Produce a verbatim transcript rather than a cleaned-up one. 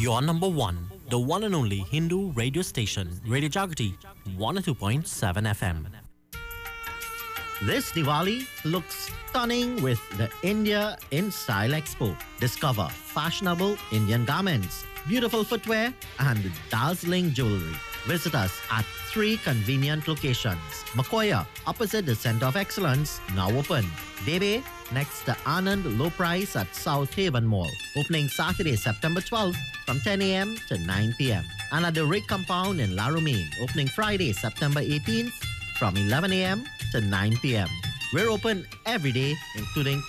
Your number one, the one and only Hindu radio station, Radio Jagati, one oh two point seven F M. This Diwali looks stunning with the India in Style Expo. Discover fashionable Indian garments, beautiful footwear, and dazzling jewelry. Visit us at three convenient locations. Makoya, opposite the Center of Excellence, now open. Debe, next to Anand Low Price at South Haven Mall. Opening Saturday, September twelfth from ten a.m. to nine p.m. And at the Rig Compound in Laramine, opening Friday, September eighteenth from eleven a.m. to nine p.m. We're open every day, including